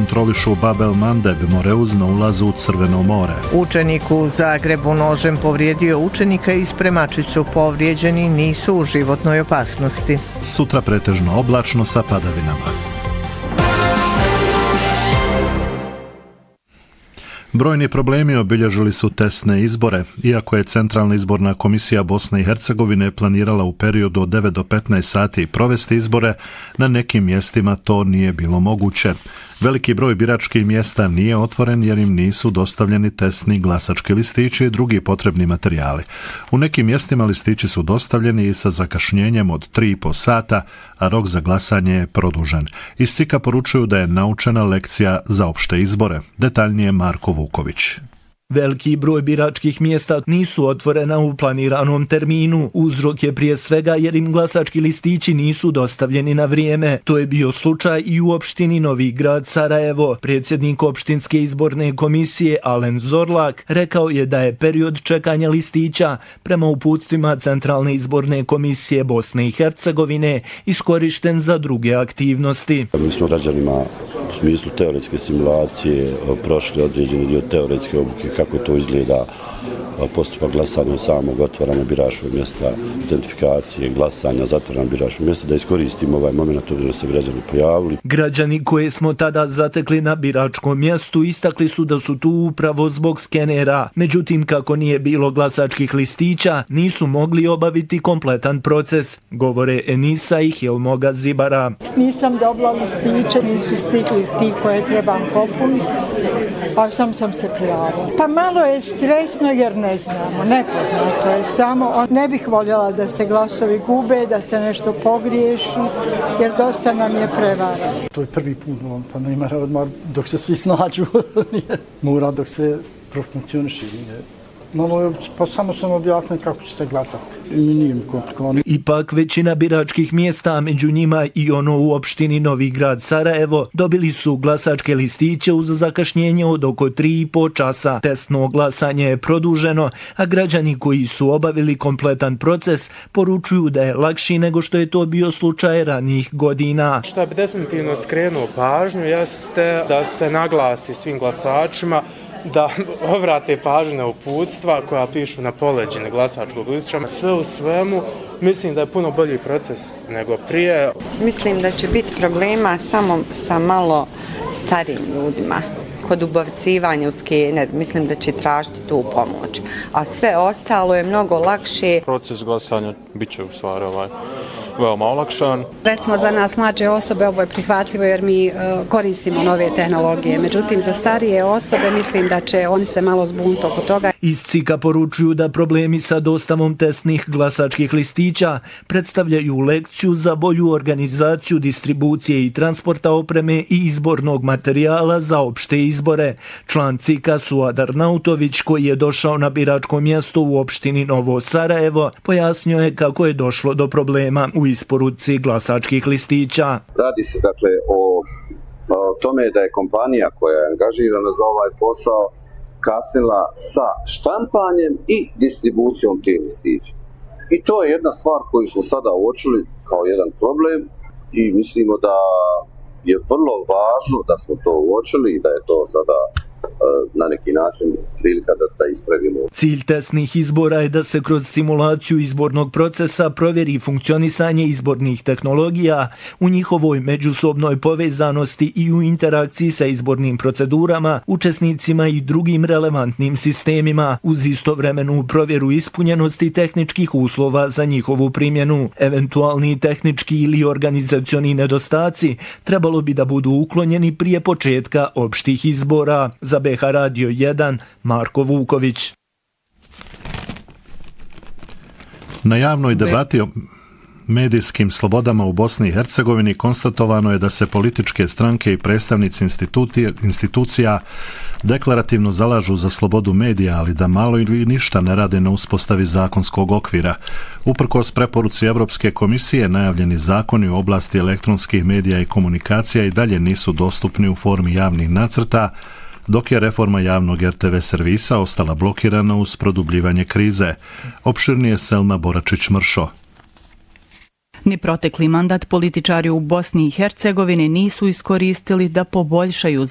kontrolišu Bab el Mandeb, Moreuz na ulazu u Crveno more. Učenik u Zagrebu nožem povrijedio učenika i spremači su povrijeđeni, nisu u životnoj opasnosti. Sutra pretežno oblačno sa padavinama. Brojni problemi obilježili su testne izbore, iako je Centralna izborna komisija Bosne i Hercegovine planirala u periodu od 9 do 15 sati provesti izbore, na nekim mjestima to nije bilo moguće. Veliki broj biračkih mjesta nije otvoren jer im nisu dostavljeni testni glasački listići i drugi potrebni materijali. U nekim mjestima listići su dostavljeni i sa zakašnjenjem od 3,5 sata, a rok za glasanje je produžen. Iz SIK-a poručuju da je naučena lekcija za opšte izbore. Detaljnije Marko Vuković. Veliki broj biračkih mjesta nisu otvorena u planiranom terminu. Uzrok je prije svega jer im glasački listići nisu dostavljeni na vrijeme. To je bio slučaj i u opštini Novi Grad Sarajevo. Predsjednik opštinske izborne komisije Alen Zorlak rekao je da je period čekanja listića prema uputstvima Centralne izborne komisije Bosne i Hercegovine iskorišten za druge aktivnosti. Mi smo građanima u smislu teoretske simulacije prošli određeni dio teoretske obuke kako to izgleda postupak glasanja samog otvaranja biračkog mjesta, identifikacije, glasanja, zatvaranja biračkog mjesta, da iskoristimo ovaj moment da se građani pojavili. Građani koje smo tada zatekli na biračkom mjestu istakli su da su tu upravo zbog skenera. Međutim, kako nije bilo glasačkih listića, nisu mogli obaviti kompletan proces, govore Enisa i Hilmoga Zibara. Nisam dobila listiće, nisu stigli ti koje trebam popuniti, pa sam se prijavila. Pa malo je stresno jer ne znamo, nepoznato je samo. Ne bih voljela da se glasovi gube, da se nešto pogriješi, jer dosta nam je prevara. To je prvi put, pa nema odmah dok se svi snađu, mora dok se profunkcioniši. Pa samo sam objasnio kako će se glasati. Nije mi komplikovano. Ipak većina biračkih mjesta, među njima i ono u opštini Novi Grad Sarajevo, dobili su glasačke listiće uz zakašnjenje od oko 3,5 časa. Testno glasanje je produženo, a građani koji su obavili kompletan proces poručuju da je lakši nego što je to bio slučaj ranijih godina. Što bi definitivno skrenuo pažnju jeste da se naglasi svim glasačima da obrate pažnju na uputstva koja pišu na poleđini glasačkog listića. Sve u svemu, mislim da je puno bolji proces nego prije. Mislim da će biti problema samo sa malo starijim ljudima. Kod ubavcivanja u skener, mislim da će tražiti tu pomoć. A sve ostalo je mnogo lakše. Proces glasanja bit će u stvari veoma olakšan. Recimo za nas mlađe osobe ovo je prihvatljivo jer mi koristimo nove tehnologije. Međutim, za starije osobe mislim da će oni se malo zbuniti oko toga. Iz SIK-a poručuju da problemi sa dostavom testnih glasačkih listića predstavljaju lekciju za bolju organizaciju distribucije i transporta opreme i izbornog materijala za opšte izbore. Član SIK-a Suadar Nautović, koji je došao na biračko mjesto u opštini Novo Sarajevo, pojasnio je kako je došlo do problema u isporuci glasačkih listića. Radi se dakle o tome da je kompanija koja je angažirana za ovaj posao kasnila sa štampanjem i distribucijom tih listića. I to je jedna stvar koju smo sada uočili kao jedan problem i mislimo da je vrlo važno da smo to uočili i da je to sada na neki način prilika da ispravimo. Cilj testnih izbora je da se kroz simulaciju izbornog procesa provjeri funkcionisanje izbornih tehnologija u njihovoj međusobnoj povezanosti i u interakciji sa izbornim procedurama, učesnicima i drugim relevantnim sistemima, uz istovremenu provjeru ispunjenosti tehničkih uslova za njihovu primjenu. Eventualni tehnički ili organizacioni nedostaci trebalo bi da budu uklonjeni prije početka opštih izbora. Za BH Radio 1, Marko Vuković. Na javnoj debati o medijskim slobodama u Bosni i Hercegovini konstatovano je da se političke stranke i predstavnici institucija deklarativno zalažu za slobodu medija, ali da malo ili ništa ne rade na uspostavi zakonskog okvira. Uprkos preporuci Evropske komisije, najavljeni zakoni u oblasti elektronskih medija i komunikacija i dalje nisu dostupni u formi javnih nacrta, dok je reforma javnog RTV servisa ostala blokirana uz produbljivanje krize. Opširnije Selma Boračić-Mršo. Ni protekli mandat političari u Bosni i Hercegovini nisu iskoristili da poboljšaju